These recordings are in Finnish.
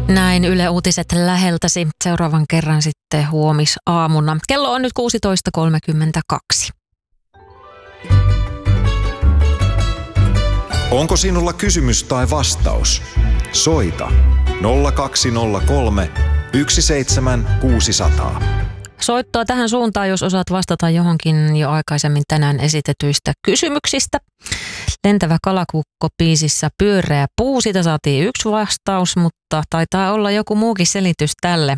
Näin Yle Uutiset läheltäsi seuraavan kerran sitten huomisaamuna. Kello on nyt 16.32. Onko sinulla kysymys tai vastaus? Soita 0203 17600. Soittoa tähän suuntaan, jos osaat vastata johonkin jo aikaisemmin tänään esitetyistä kysymyksistä. Lentävä kalakukko -biisissä pyöreä puu, siitä saatiin yksi vastaus, mutta taitaa olla joku muukin selitys tälle.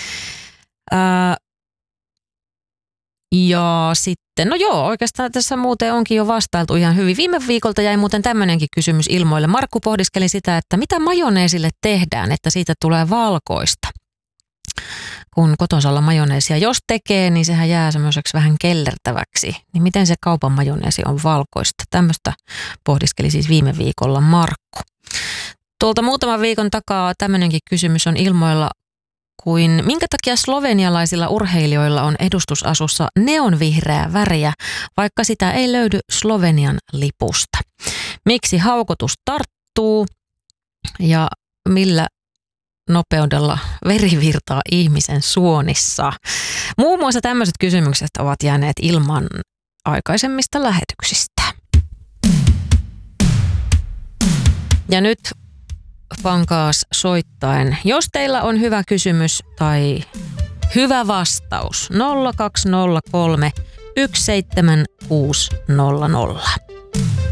Ja sitten, no joo, oikeastaan tässä muuten onkin jo vastailtu ihan hyvin. Viime viikolta jäi muuten tämmöinenkin kysymys ilmoille. Markku pohdiskeli sitä, että mitä majoneesille tehdään, että siitä tulee valkoista. Kun kotosalla majoneesia jos tekee, niin sehän jää semmoiseksi vähän kellertäväksi. Niin miten se kaupan majoneesi on valkoista? Tämmöistä pohdiskeli siis viime viikolla Markku. Tuolta muutaman viikon takaa tämmöinenkin kysymys on ilmoilla, kuin minkä takia slovenialaisilla urheilijoilla on edustusasussa neonvihreää väriä, vaikka sitä ei löydy Slovenian lipusta. Miksi haukotus tarttuu ja millä nopeudella veri virtaa ihmisen suonissa? Muun muassa tämmöiset kysymykset ovat jääneet ilman aikaisemmista lähetyksistä. Ja nyt pankaas soittaen, jos teillä on hyvä kysymys tai hyvä vastaus, 0203 17600.